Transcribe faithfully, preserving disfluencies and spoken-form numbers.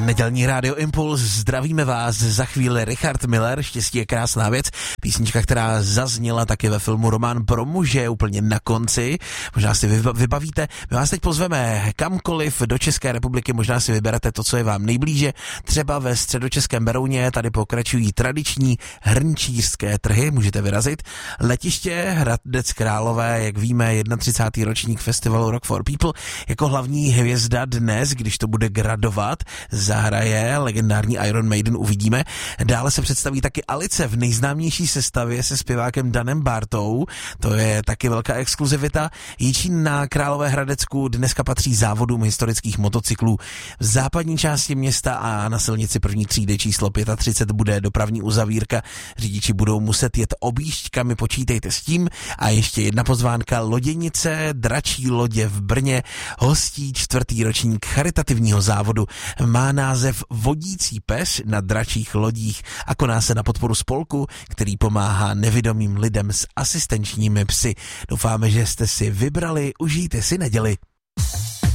Nedělní rádio Impuls, zdravíme vás, za chvíli Richard Miller, Štěstí je krásná věc, písnička, která zazněla taky ve filmu Román pro muže, úplně na konci, možná si vybavíte, my vás teď pozveme kamkoliv do České republiky, možná si vyberete to, co je vám nejblíže, třeba ve středočeském Berouně, tady pokračují tradiční hrnčířské trhy, můžete vyrazit, letiště Hradec Králové, jak víme, třicátý ročník festivalu Rock for People, jako hlavní hvězda dnes, když to bude gradovat, zahraje legendární Iron Maiden, uvidíme. Dále se představí taky Alice v nejznámější sestavě se zpěvákem Danem Bartou, to je taky velká exkluzivita. Jičín na Královéhradecku dneska patří závodům historických motocyklů. V západní části města a na silnici první třídy číslo třicet pět bude dopravní uzavírka, řidiči budou muset jet objížďkami, počítejte s tím. A ještě jedna pozvánka, loděnice Dračí lodě v Brně hostí čtvrtý ročník charitativního závodu. Má název Vodící pes na dračích lodích a koná se na podporu spolku, který pomáhá nevidomým lidem s asistenčními psy. Doufáme, že jste si vybrali, užijte si neděli.